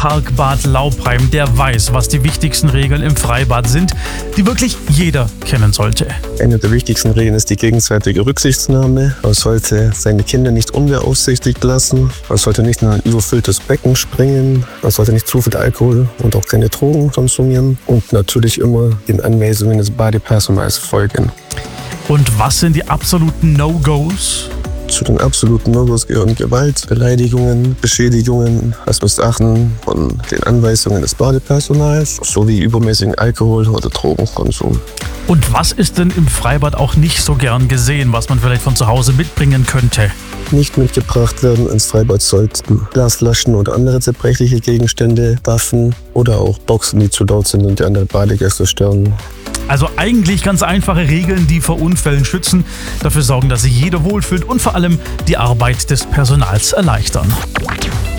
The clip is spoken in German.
Parkbad Laupheim, der weiß, was die wichtigsten Regeln im Freibad sind, die wirklich jeder kennen sollte. Eine der wichtigsten Regeln ist die gegenseitige Rücksichtnahme. Man sollte seine Kinder nicht unbeaufsichtigt lassen. Man sollte nicht in ein überfülltes Becken springen. Man sollte nicht zu viel Alkohol und auch keine Drogen konsumieren. Und natürlich immer den Anweisungen des Badepersonals folgen. Und was sind die absoluten No-Gos? Zu den absoluten No-Gos gehören Gewalt, Beleidigungen, Beschädigungen, das Missachten von den Anweisungen des Badepersonals sowie übermäßigen Alkohol- oder Drogenkonsum. Und was ist denn im Freibad auch nicht so gern gesehen, was man vielleicht von zu Hause mitbringen könnte? Nicht mitgebracht werden ins Freibad sollten Glasflaschen oder andere zerbrechliche Gegenstände, Waffen oder auch Boxen, die zu laut sind und die andere Badegäste stören. Also eigentlich ganz einfache Regeln, die vor Unfällen schützen, dafür sorgen, dass sich jeder wohlfühlt und vor allem die Arbeit des Personals erleichtern.